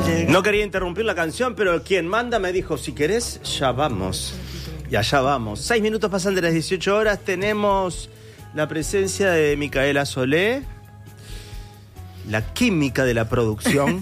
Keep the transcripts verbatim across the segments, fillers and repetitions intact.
No quería interrumpir la canción, pero quien manda me dijo, si querés, ya vamos. Y allá vamos. Seis minutos pasan de las dieciocho horas. Tenemos la presencia de Micaela Solé, la química de la producción.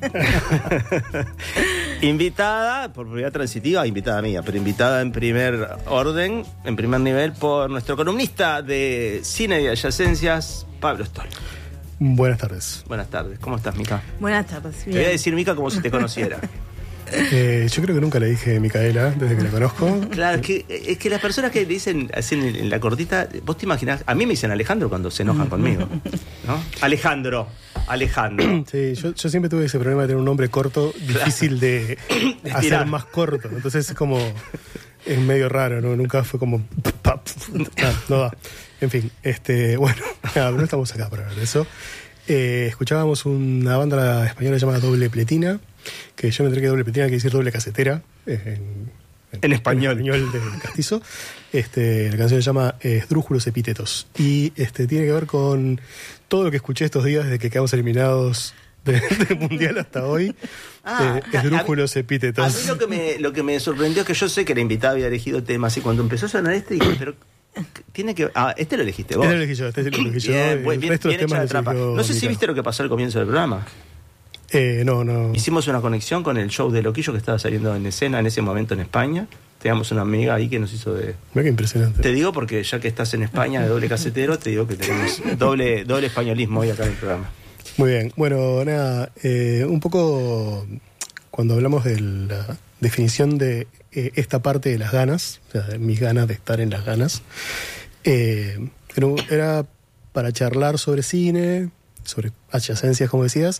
Invitada, por propiedad transitiva, invitada mía, pero invitada en primer orden, en primer nivel, por nuestro columnista de cine y adyacencias, Pablo Stoll. Buenas tardes. Buenas tardes, ¿cómo estás, Mica? Buenas tardes, bien. Te voy a decir Mica como si te conociera. Eh, yo creo que nunca le dije Micaela desde que la conozco. Claro, es que, es que las personas que dicen así en, en la cortita, vos te imaginás, a mí me dicen Alejandro cuando se enojan conmigo, ¿no? Alejandro, Alejandro. Sí, yo, yo siempre tuve ese problema de tener un nombre corto, difícil de, de hacer más corto. Entonces es como, es medio raro, ¿no? Nunca fue como, no, no da. En fin, este, bueno, nada, no estamos acá para hablar de eso. Eh, escuchábamos una banda española llamada Doble Pletina, que yo me enteré que doble pletina quiere decir doble casetera eh, en, en, en español, en español del castizo. Este, la canción se llama eh, Esdrújulos Epítetos y este, tiene que ver con todo lo que escuché estos días desde que quedamos eliminados de, del mundial hasta hoy. Ah, eh, Esdrújulos Epítetos. A mí lo que, me, lo que me sorprendió es que yo sé que la invitada había elegido temas y cuando empezó a sonar este dije, pero tiene que, ah, este lo elegiste vos. Este lo elegí yo, este lo elegí yo. Bien, el bien, resto bien de los temas hecha la trampa. No sé si viste lo que pasó al comienzo del programa. Eh, no, no. Hicimos una conexión con el show de Loquillo que estaba saliendo en escena en ese momento en España. Teníamos una amiga ahí que nos hizo de... Mira qué impresionante. Te digo porque ya que estás en España de doble casetero, te digo que tenemos doble, doble españolismo hoy acá en el programa. Muy bien. Bueno, nada, eh, un poco cuando hablamos de la definición de eh, esta parte de las ganas, o sea, de mis ganas de estar en las ganas, eh, era, era para charlar sobre cine, sobre adyacencias, como decías,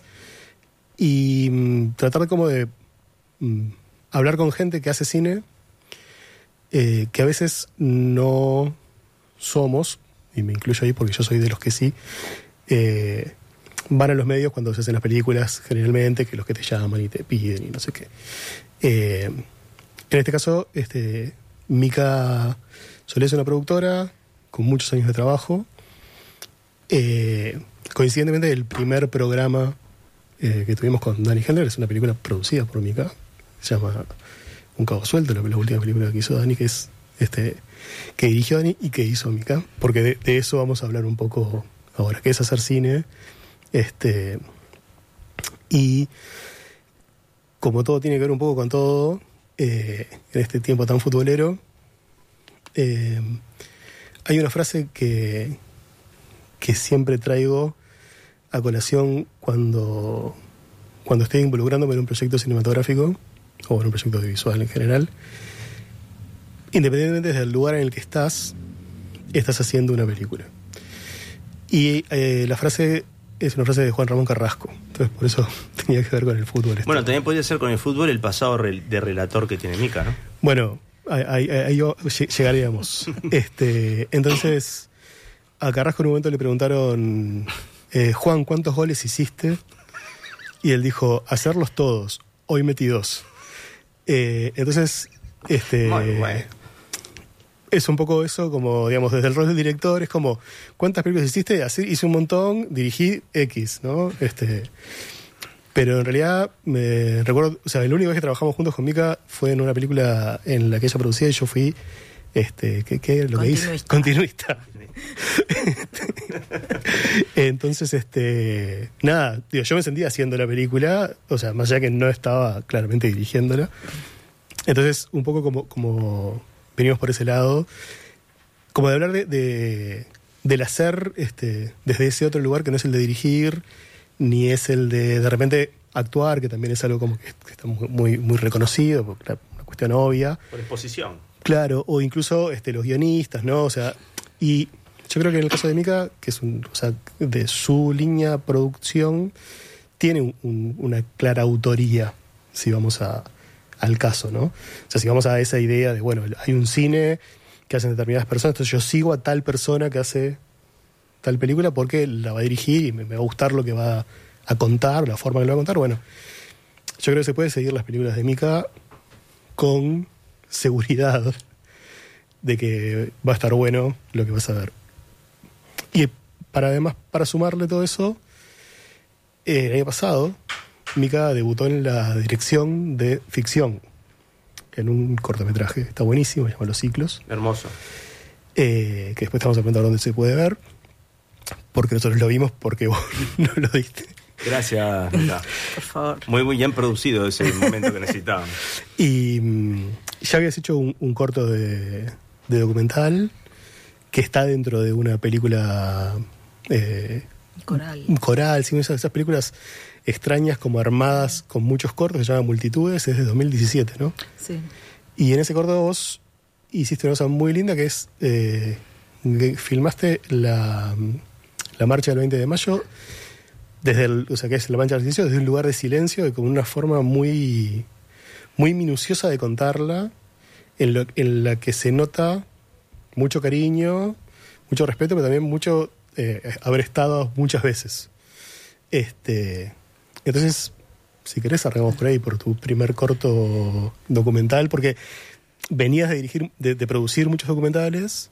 y mm, tratar como de mm, hablar con gente que hace cine, eh, que a veces no somos, y me incluyo ahí porque yo soy de los que sí, eh, van a los medios cuando se hacen las películas, generalmente, que los que te llaman y te piden y no sé qué. Eh, en este caso, este, Mica Solé es una productora con muchos años de trabajo. Eh, coincidentemente, el primer programa eh, que tuvimos con Dani Hendler es una película producida por Mica. Se llama Un Cabo Suelto, la, la última película que hizo Dani, que es este, que dirigió Dani y que hizo Mica. Porque de, de eso vamos a hablar un poco ahora, que es hacer cine. Este, y como todo tiene que ver un poco con todo, eh, en este tiempo tan futbolero, eh, hay una frase que, que siempre traigo a colación cuando, cuando estoy involucrándome en un proyecto cinematográfico o en un proyecto audiovisual en general. Independientemente del lugar en el que estás, estás haciendo una película. Y eh, la frase es una frase de Juan Ramón Carrasco, entonces por eso tenía que ver con el fútbol. Bueno, también podría ser con el fútbol el pasado de relator que tiene Mica, ¿no? Bueno, ahí, ahí, ahí llegaríamos. este, entonces, a Carrasco en un momento le preguntaron, eh, Juan, ¿cuántos goles hiciste? Y él dijo, hacerlos todos, hoy metí dos. Eh, entonces, este... Muy bueno. Es un poco eso, como, digamos, desde el rol del director, es como, ¿cuántas películas hiciste? Así hice un montón, dirigí X, ¿no? Este, pero en realidad, me recuerdo, o sea, la única vez que trabajamos juntos con Mica fue en una película en la que ella producía y yo fui, este, ¿qué, qué lo que hice? Continuista. Entonces, este, nada, digo, yo me sentía haciendo la película, o sea, más allá que no estaba claramente dirigiéndola. Entonces, un poco como... como venimos por ese lado, como de hablar de, de del hacer este, desde ese otro lugar que no es el de dirigir, ni es el de de repente actuar, que también es algo como que, que está muy, muy reconocido, porque la, una cuestión obvia. Por exposición. Claro, o incluso este, los guionistas, ¿no? O sea, y yo creo que en el caso de Mica, que es un, o sea, de su línea producción, tiene un, un, una clara autoría, si vamos a al caso, ¿no? O sea, si vamos a esa idea de, bueno, hay un cine que hacen determinadas personas, entonces yo sigo a tal persona que hace tal película porque la va a dirigir y me, me va a gustar lo que va a contar, la forma que lo va a contar. Bueno, yo creo que se puede seguir las películas de Mica con seguridad de que va a estar bueno lo que vas a ver. Y para además, para sumarle todo eso, eh, el año pasado Mica debutó en la dirección de ficción, en un cortometraje. Está buenísimo, se llama Los Ciclos. Hermoso. Eh, que después te vamos a preguntar dónde se puede ver, porque nosotros lo vimos porque vos no lo diste. Gracias, Mica. Por favor. Muy, muy bien producido ese momento que necesitábamos. Y mm, ya habías hecho un, un corto de, de documental que está dentro de una película eh, Coral. coral, ¿sí? esas, esas películas extrañas como armadas con muchos cortos, se llama Multitudes, es de dos mil diecisiete, ¿no? Sí. Y en ese corto vos hiciste una cosa muy linda que es eh, que filmaste la, la marcha del veinte de mayo desde el, o sea, que es la marcha del ejercicio, desde un lugar de silencio y con una forma muy, muy minuciosa de contarla, en, lo, en la que se nota mucho cariño, mucho respeto, pero también mucho eh, haber estado muchas veces. Este, entonces, si querés, arrancamos por ahí, por tu primer corto documental, porque venías de dirigir, de, de producir muchos documentales,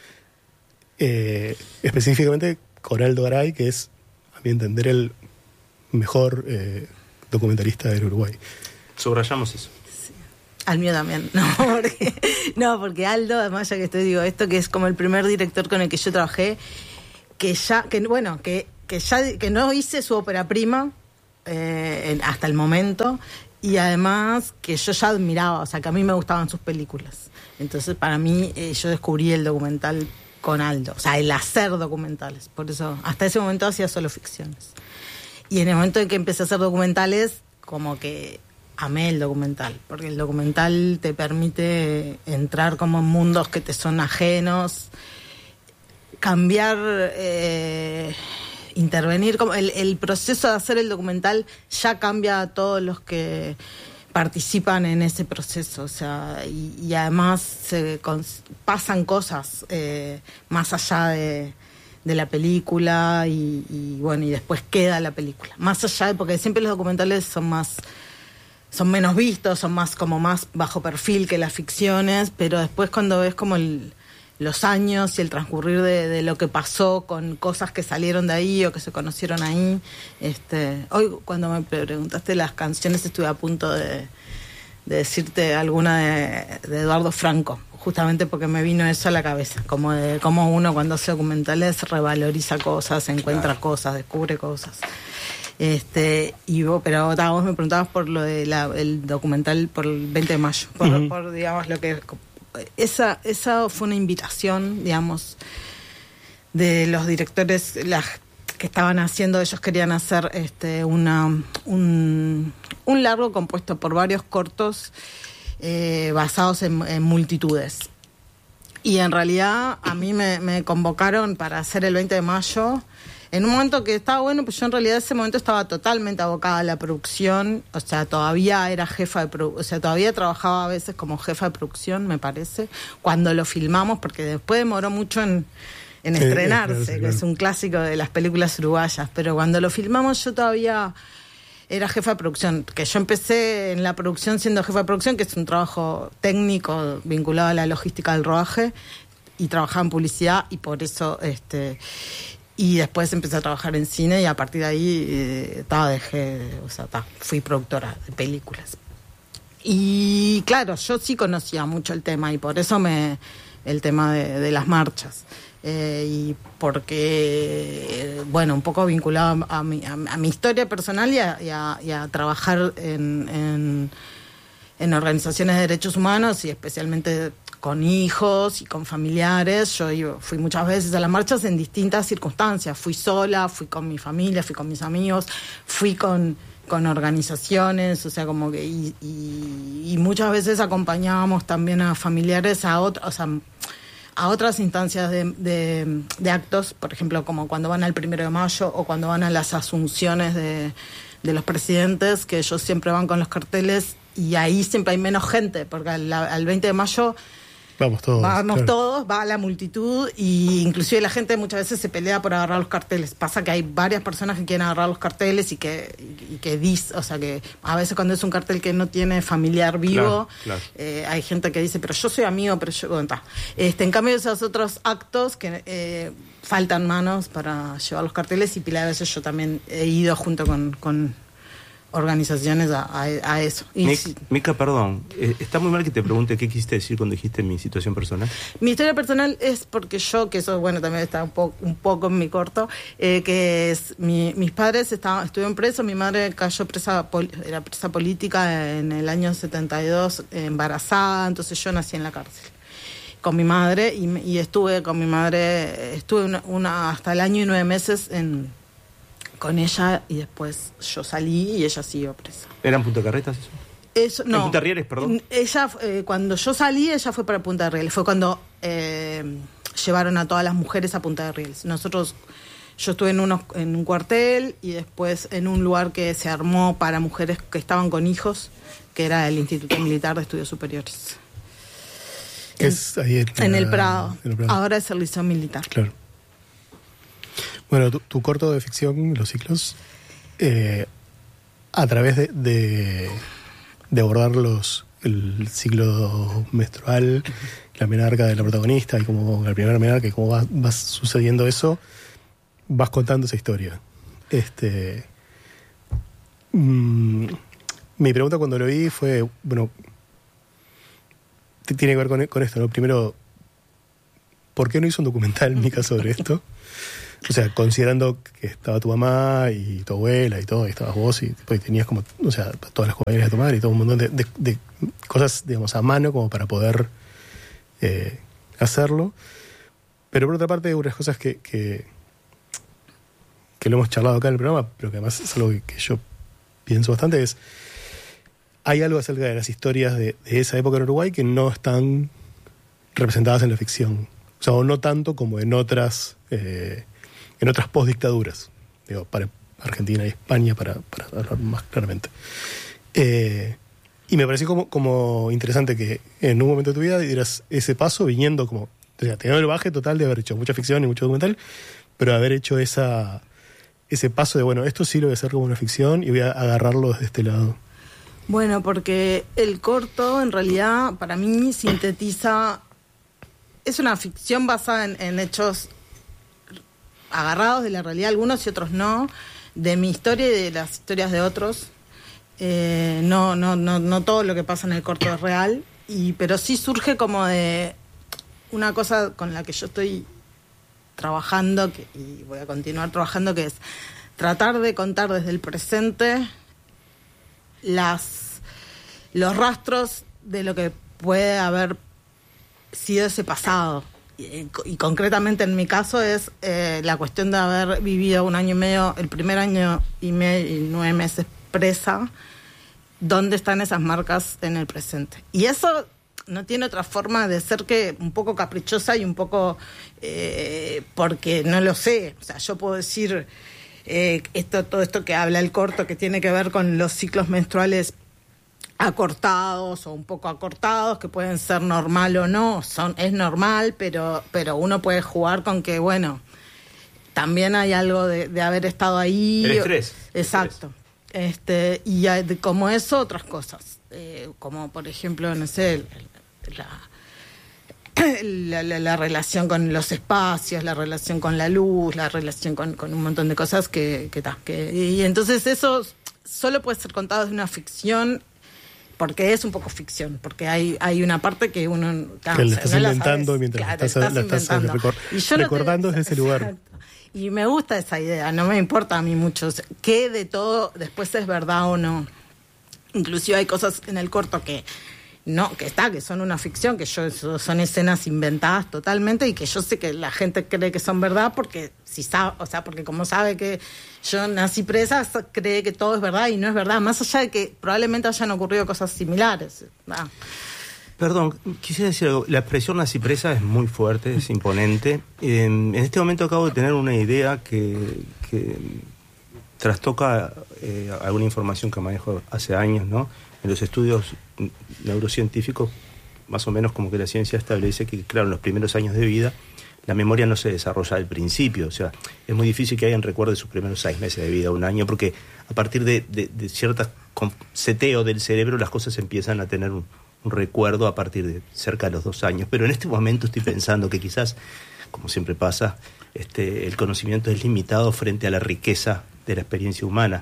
eh, específicamente con Aldo Garay, que es, a mi entender, el mejor eh, documentalista del Uruguay. Subrayamos eso. Al mío también, no porque, no, porque Aldo, además ya que estoy digo esto, que es como el primer director con el que yo trabajé, que ya, que bueno, que, que ya que no hice su ópera prima eh, en, hasta el momento, y además que yo ya admiraba, o sea, que a mí me gustaban sus películas. Entonces, para mí, eh, yo descubrí el documental con Aldo, o sea, el hacer documentales. Por eso, hasta ese momento hacía solo ficciones. Y en el momento en que empecé a hacer documentales, como que amé el documental, porque el documental te permite entrar como en mundos que te son ajenos, cambiar, eh, intervenir, como el, el proceso de hacer el documental ya cambia a todos los que participan en ese proceso, o sea, y, y además se cons- pasan cosas eh, más allá de, de la película y, y bueno, y después queda la película, más allá de, porque siempre los documentales son más son menos vistos, son más como más bajo perfil que las ficciones, pero después cuando ves como el, los años y el transcurrir de, de lo que pasó con cosas que salieron de ahí o que se conocieron ahí, este, hoy cuando me preguntaste las canciones estuve a punto de, de decirte alguna de, de Eduardo Franco, justamente porque me vino eso a la cabeza, como de cómo uno cuando hace documentales revaloriza cosas, encuentra claro. cosas, descubre cosas. Este, y vos, pero ta, vos me preguntabas por lo del documental por el veinte de mayo, por, uh-huh. por digamos lo que esa esa fue una invitación, digamos, de los directores las que estaban haciendo, ellos querían hacer este una un, un largo compuesto por varios cortos eh, basados en, en multitudes. Y en realidad a mí me, me convocaron para hacer el veinte de mayo en un momento que estaba bueno, pues yo en realidad en ese momento estaba totalmente abocada a la producción, o sea, todavía era jefa de producción, o sea, todavía trabajaba a veces como jefa de producción, me parece, cuando lo filmamos, porque después demoró mucho en, en estrenarse, sí, claro, que es un clásico de las películas uruguayas, pero cuando lo filmamos yo todavía era jefa de producción, que yo empecé en la producción siendo jefa de producción, que es un trabajo técnico vinculado a la logística del rodaje, y trabajaba en publicidad, y por eso... este Y después empecé a trabajar en cine y a partir de ahí eh, ta, dejé, o sea, ta, fui productora de películas. Y claro, yo sí conocía mucho el tema y por eso me el tema de, de las marchas. Eh, y porque, eh, bueno, un poco vinculado a mi, a, a mi historia personal y a, y a, y a trabajar en, en, en organizaciones de derechos humanos y especialmente con hijos y con familiares. Yo iba, fui muchas veces a las marchas en distintas circunstancias. Fui sola, fui con mi familia, fui con mis amigos, fui con, con organizaciones, o sea, como que... Y, y, y muchas veces acompañábamos también a familiares a, otro, o sea, a otras instancias de, de, de actos, por ejemplo, como cuando van al primero de mayo o cuando van a las asunciones de, de los presidentes, que ellos siempre van con los carteles y ahí siempre hay menos gente, porque al, al veinte de mayo... Vamos todos. Vamos claro. todos, va la multitud y inclusive la gente muchas veces se pelea por agarrar los carteles. Pasa que hay varias personas que quieren agarrar los carteles y que y que dis, o sea que a veces cuando es un cartel que no tiene familiar vivo, claro, claro. Eh, hay gente que dice, pero yo soy amigo, pero yo... Bueno, este, en cambio esos otros actos que eh, faltan manos para llevar los carteles y pila de veces yo también he ido junto con... con organizaciones a, a, a eso. Y Mica, sí. Mica, perdón, eh, está muy mal que te pregunte qué quisiste decir cuando dijiste mi situación personal. Mi historia personal es porque yo, que eso bueno también está un poco, un poco en mi corto, eh, que es mi, mis padres estaban, estuvieron presos, mi madre cayó presa, pol, era presa política en el año setenta y dos, embarazada, entonces yo nací en la cárcel con mi madre y, y estuve con mi madre, estuve una, una hasta el año y nueve meses en con ella y después yo salí y ella siguió presa. ¿Eran Punta Carretas eso? Eso, no. ¿En Punta Rieles, perdón? Ella, eh, cuando yo salí, ella fue para Punta de Rieles. Fue cuando eh, llevaron a todas las mujeres a Punta de Rieles. Nosotros, yo estuve en, unos, en un cuartel y después en un lugar que se armó para mujeres que estaban con hijos, que era el Instituto Militar de Estudios Superiores. En, es ahí en, en, la, el Prado. en el Prado. Ahora es el Liceo Militar. Claro. Bueno, tu, tu corto de ficción, Los Ciclos, eh, a través de, de, de abordar los, el ciclo menstrual, la menarca de la protagonista y como la primera menarca y cómo va, va sucediendo eso, vas contando esa historia. Este, mmm, mi pregunta cuando lo vi fue, bueno, tiene que ver con, con esto, ¿no? Primero, ¿por qué no hizo un documental, Mica, sobre esto? O sea, considerando que estaba tu mamá y tu abuela y todo, y estabas vos y, y tenías como, o sea, todas las compañeras de tu madre y todo un montón de, de, de cosas, digamos, a mano como para poder eh, hacerlo. Pero por otra parte, unas cosas que, que, que lo hemos charlado acá en el programa, pero que además es algo que, que yo pienso bastante, es hay algo acerca de las historias de, de esa época en Uruguay que no están representadas en la ficción. O sea, o no tanto como en otras... Eh, en otras postdictaduras, digo, para Argentina y España, para, para hablar más claramente. Eh, y me pareció como, como interesante que en un momento de tu vida dieras ese paso viniendo como, o sea, teniendo el baje total de haber hecho mucha ficción y mucho documental, pero haber hecho esa ese paso de, bueno, esto sí lo voy a hacer como una ficción y voy a agarrarlo desde este lado. Bueno, porque el corto, en realidad, para mí, sintetiza... Es una ficción basada en, en hechos agarrados de la realidad, algunos y otros no, de mi historia y de las historias de otros. Eh, no, no, no, no todo lo que pasa en el corto es real, y, pero sí surge como de una cosa con la que yo estoy trabajando, que, y voy a continuar trabajando, que es tratar de contar desde el presente las los rastros de lo que puede haber sido ese pasado. Y, y concretamente en mi caso es eh, la cuestión de haber vivido un año y medio, el primer año y medio y nueve meses presa, ¿dónde están esas marcas en el presente? Y eso no tiene otra forma de ser que un poco caprichosa y un poco eh, porque no lo sé. O sea, yo puedo decir eh, esto, todo esto que habla el corto, que tiene que ver con los ciclos menstruales acortados o un poco acortados, que pueden ser normal o no, son es normal, pero pero uno puede jugar con que, bueno, también hay algo de, de haber estado ahí. El estrés. Exacto. El estrés. Este, y hay, como eso, otras cosas. Eh, como, por ejemplo, no sé, la, la, la, la relación con los espacios, la relación con la luz, la relación con, con un montón de cosas que, que, que... Y entonces eso solo puede ser contado desde una ficción, porque es un poco ficción, porque hay hay una parte que uno... Claro, que la estás no inventando la mientras claro, la estás, la estás recor- y yo recordando desde ese lugar. Exacto. Y me gusta esa idea, no me importa a mí mucho qué de todo después es verdad o no. Inclusive hay cosas en el corto que no, que está, que son una ficción, que yo son escenas inventadas totalmente y que yo sé que la gente cree que son verdad porque si sabe, o sea, porque como sabe que yo nací presa, cree que todo es verdad y no es verdad, más allá de que probablemente hayan ocurrido cosas similares. Ah. Perdón, quisiera decir algo. La expresión nací presa es muy fuerte, es imponente. En, en este momento acabo de tener una idea que, que trastoca eh, alguna información que manejo hace años, ¿no? En los estudios neurocientíficos, más o menos como que la ciencia establece que, claro, en los primeros años de vida, la memoria no se desarrolla al principio. O sea, es muy difícil que alguien recuerde sus primeros seis meses de vida, un año, porque a partir de, de, de ciertas seteo del cerebro, las cosas empiezan a tener un, un recuerdo a partir de cerca de los dos años. Pero en este momento estoy pensando que quizás, como siempre pasa, este, el conocimiento es limitado frente a la riqueza de la experiencia humana.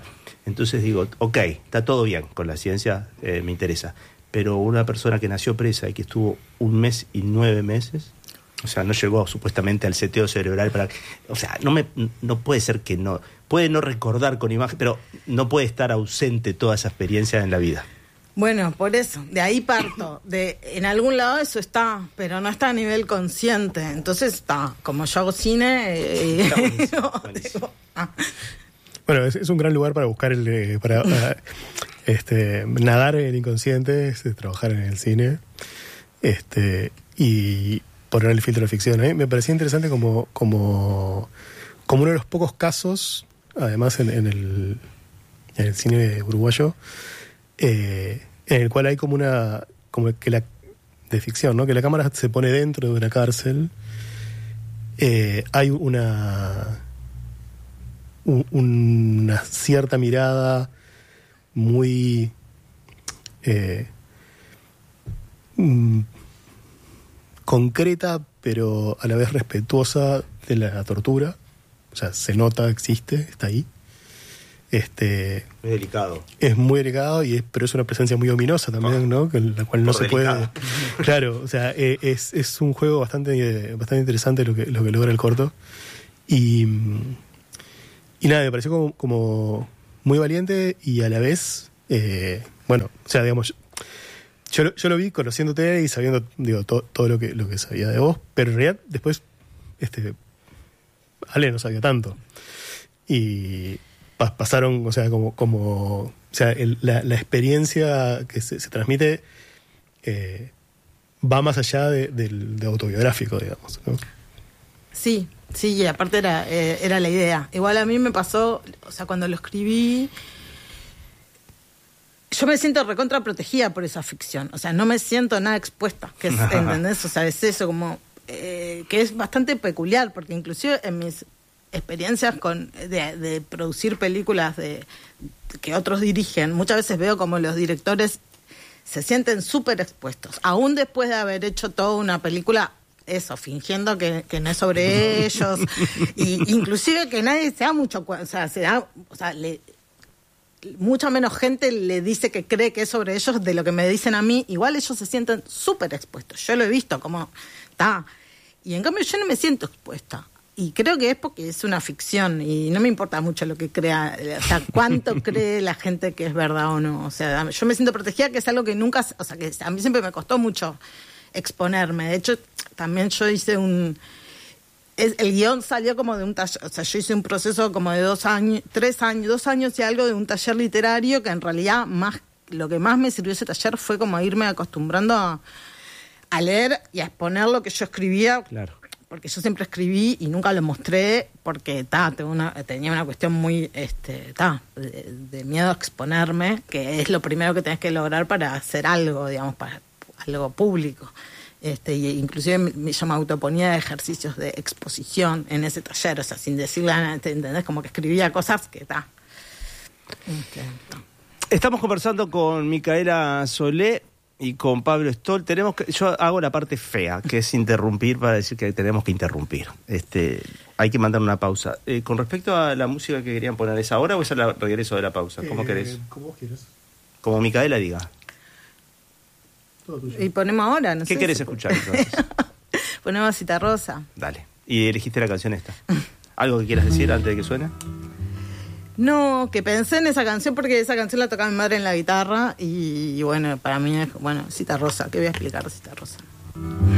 Entonces digo, ok, está todo bien con la ciencia, eh, me interesa. Pero una persona que nació presa y que estuvo un mes y nueve meses, o sea, no llegó supuestamente al seteo cerebral para... O sea, no, me, no puede ser que no... Puede no recordar con imagen, pero no puede estar ausente toda esa experiencia en la vida. Bueno, por eso, de ahí parto. De en algún lado eso está, pero no está a nivel consciente. Entonces está, como yo hago cine... Eh, está buenísimo, no, buenísimo. digo, ah. Bueno, es, es un gran lugar para buscar el... Eh, para, para este, nadar en el inconsciente, es, es trabajar en el cine este, y poner el filtro de ficción. ¿eh? Me parecía interesante como, como, como uno de los pocos casos, además en, en, el, en el cine uruguayo, Eh, en el cual hay como una como que la de ficción, ¿no? Que la cámara se pone dentro de una cárcel, eh, hay una un, una cierta mirada muy eh, mm, concreta pero a la vez respetuosa de la tortura, o sea, se nota, existe, está ahí. Este, es delicado. Es muy delicado, y es, pero es una presencia muy ominosa también, ¿no? Que la cual no se delicado. puede... Claro, o sea, es, es un juego bastante, bastante interesante lo que, lo que logra el corto. Y, y nada, me pareció como, como muy valiente y a la vez, eh, bueno, o sea, digamos, yo, yo lo vi conociéndote y sabiendo, digo, to, todo lo que, lo que sabía de vos, pero en realidad después, este, Ale no sabía tanto. Y... pasaron, o sea, como, como o sea, el, la, la experiencia que se, se transmite eh, va más allá de, de, de autobiográfico, digamos, ¿no? Sí, sí, y aparte era, eh, era la idea. Igual a mí me pasó, o sea, cuando lo escribí, yo me siento recontra protegida por esa ficción, o sea, no me siento nada expuesta, que es, ¿entendés? O sea, es eso como, eh, que es bastante peculiar, porque inclusive en mis experiencias con de, de producir películas de, de que otros dirigen, muchas veces veo como los directores se sienten súper expuestos, aún después de haber hecho toda una película, eso, fingiendo que, que no es sobre ellos, y inclusive que nadie se da mucho, o sea, se da, o sea, le, mucha menos gente le dice que cree que es sobre ellos de lo que me dicen a mí, igual ellos se sienten súper expuestos, yo lo he visto como está, y en cambio yo no me siento expuesta. Y creo que es porque es una ficción y no me importa mucho lo que crea, o sea, cuánto cree la gente que es verdad o no. O sea, yo me siento protegida, que es algo que nunca, o sea, que a mí siempre me costó mucho exponerme. De hecho, también yo hice un... Es, el guión salió como de un taller, o sea, yo hice un proceso como de dos años, tres años, dos años y algo de un taller literario que en realidad más lo que más me sirvió ese taller fue como irme acostumbrando a, a leer y a exponer lo que yo escribía. Claro. Porque yo siempre escribí y nunca lo mostré porque ta, tengo una, tenía una cuestión muy este, ta, de, de miedo a exponerme, que es lo primero que tenés que lograr para hacer algo, digamos, para algo público. Este, y inclusive me, yo me autoponía de ejercicios de exposición en ese taller, o sea, sin decirle nada, ¿entendés? Como que escribía cosas que ta. Este, ta. Estamos conversando con Micaela Solé y con Pablo Stoll. Tenemos que, yo hago la parte fea, que es interrumpir para decir que tenemos que interrumpir. Este, hay que mandar una pausa. Eh, con respecto a la música que querían poner, ¿es ahora o es al regreso de la pausa? ¿Cómo eh, querés? Como vos quieras. Como Micaela diga. Todo tuyo. Y ponemos ahora, no ¿Qué sé querés si escuchar entonces? Ponemos Citarrosa. Dale. ¿Y elegiste la canción esta? ¿Algo que quieras decir antes de que suene? No, que pensé en esa canción porque esa canción la tocaba mi madre en la guitarra y, y bueno, para mí es, bueno, Citarrosa, ¿qué voy a explicar de Citarrosa?